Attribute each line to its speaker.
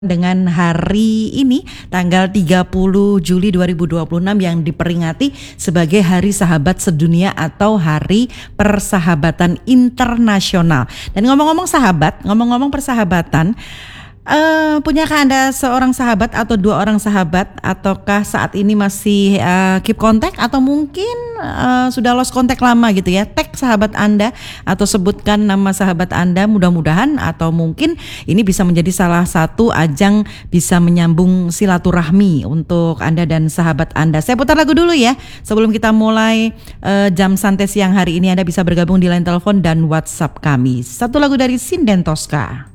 Speaker 1: Dengan hari ini tanggal 30 Juli 2026 yang diperingati sebagai Hari Sahabat Sedunia atau Hari Persahabatan Internasional. Dan ngomong-ngomong persahabatan, punyakah Anda seorang sahabat atau dua orang sahabat, ataukah saat ini masih keep kontak atau mungkin sudah lost kontak lama gitu ya? Tag sahabat Anda atau sebutkan nama sahabat Anda, mudah-mudahan atau mungkin ini bisa menjadi salah satu ajang bisa menyambung silaturahmi untuk Anda dan sahabat Anda. Saya putar lagu dulu ya sebelum kita mulai jam santai siang hari ini. Anda bisa bergabung di line telepon dan WhatsApp kami. Satu lagu dari Sinden Tosca.